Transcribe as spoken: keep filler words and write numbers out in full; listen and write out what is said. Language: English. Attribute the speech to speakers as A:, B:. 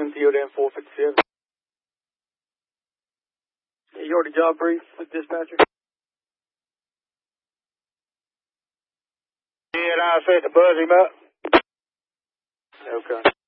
A: Timothy Odan four fifty-seven. Yeah, you already job brief with dispatcher? Yeah, and I said to buzz him up. Okay.